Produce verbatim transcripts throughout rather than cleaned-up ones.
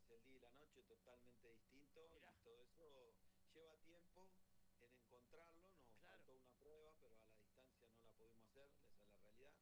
es el día y la noche totalmente distinto. Mirá. Y todo eso lleva tiempo en encontrarlo. Nos Claro. faltó una prueba, pero a la distancia no la pudimos hacer, esa es la realidad.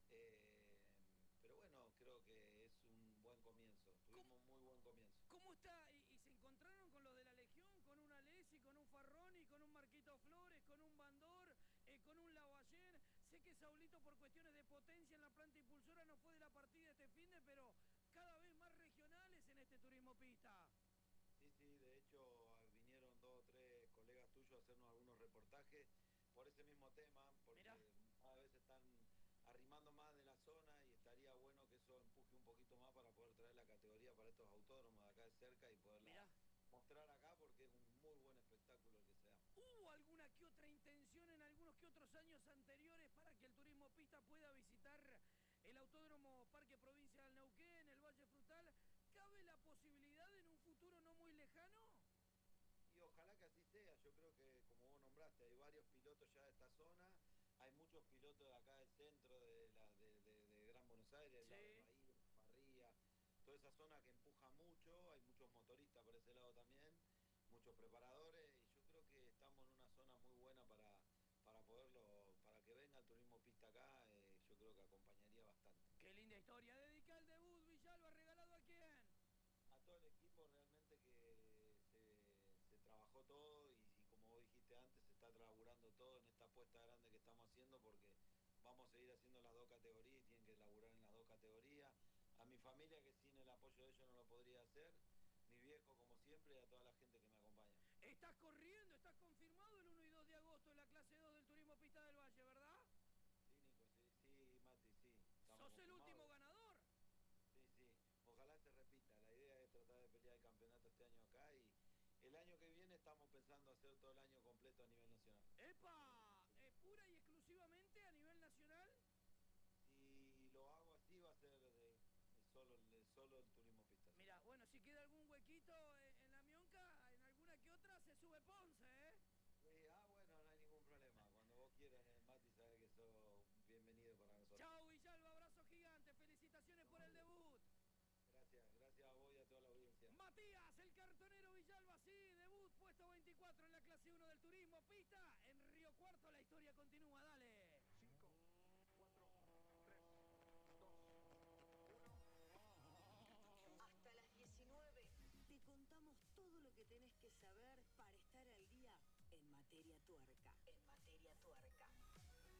Eh, pero bueno, creo que es un buen comienzo. Tuvimos un muy buen comienzo. ¿Cómo está? ¿Y, y se encontraron con los de la Legión? ¿Con un Alessi, con un Farroni, con un Marquito Flores, con un Bandor, eh, con un Lavallén? Sé que Saulito por cuestiones de potencia en la planta impulsora no fue de la partida este finde, pero cada vez más regionales en este turismo pista. Sí, sí, de hecho vinieron dos o tres colegas tuyos a hacernos algunos reportajes por ese mismo tema, Mirá. porque cada vez están arrimando más de la zona y estaría bueno que eso empuje un poquito más para poder traer la categoría para estos autódromos de acá de cerca y poderla Mirá. mostrar acá, porque es un muy buen espectáculo el que se da. ¿Hubo alguna que otra intención en algunos que otros años anteriores para que el turismo pista pueda visitar el Autódromo Parque Provincia del Neuquén, el Valle Frutal? ¿Cabe la posibilidad en un futuro no muy lejano? Y ojalá que así sea. Yo creo que, como vos nombraste, hay varios pilotos ya de esta zona, hay muchos pilotos de acá del centro, de, la, de, de, de Gran Buenos Aires, del lado de Sí. Bahía, Parría, toda esa zona que empuja mucho, hay muchos motoristas por ese lado también, muchos preparadores, y yo creo que estamos en una zona muy buena para, para poderlo, para que venga el turismo pista acá, eh, yo creo que acompañaría bastante. Qué linda historia. Dedica el debut, Villalba, ¿regalado a quién? A todo el equipo realmente que se, se trabajó todo y, y como vos dijiste antes, se está laburando todo en esta apuesta grande que estamos haciendo, porque vamos a seguir haciendo las dos categorías y tienen que laburar en las dos categorías. A mi familia, que sin el apoyo de ellos no lo podría hacer, mi viejo como siempre, y a toda la gente que me acompaña. Estás corriendo, estás confirmado el uno y dos de agosto en la clase dos del Turismo Pista del Valle, ¿verdad? Sí, Nico, sí, sí, Mati, sí. Estamos ¿Sos el último confirmados. ganador? Sí, sí, ojalá se repita. La idea es tratar de pelear el campeonato este año acá, y el año que viene estamos pensando hacer todo el año completo a nivel nacional. ¡Epa! ¿Es pura y exclusivamente a nivel nacional? Si lo hago así va a ser de, de solo, de solo el turismo pista. Sí. Mira, bueno, si queda algún huequito en, en la mionca, en alguna que otra se sube Ponce, ¿eh? Sí, ah, bueno, no hay ningún problema. Cuando vos quieras, eh, Mati, sabes que sos bienvenido para nosotros. Chau, Villalba, abrazo gigante, felicitaciones No, por el debut. gracias, gracias a vos y a toda la audiencia. Matías, el cartonero Villalba, sí, debut, puesto veinticuatro en la clase uno del turismo pista. En Río Cuarto la historia continúa.